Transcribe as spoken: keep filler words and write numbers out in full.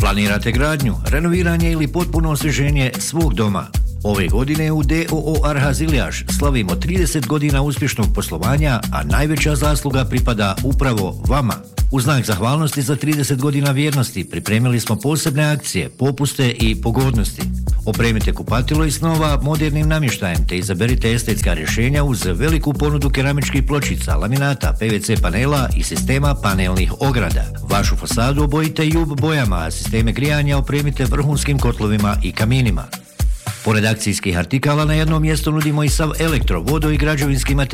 Planirate gradnju, renoviranje ili potpuno osvježenje svog doma? Ove godine u D O O Arhaz Iljaš slavimo trideset godina uspješnog poslovanja, a najveća zasluga pripada upravo vama. U znak zahvalnosti za trideset godina vjernosti pripremili smo posebne akcije, popuste i pogodnosti. Opremite kupatilo i snova modernim namještajem te izaberite estetska rješenja uz veliku ponudu keramičkih pločica, laminata, P V C panela i sistema panelnih ograda. Vašu fasadu obojite J U B bojama, a sisteme grijanja opremite vrhunskim kotlovima i kaminima. Pored akcijskih artikala na jednom mjestu nudimo i sav elektro, vodo i građevinski materijal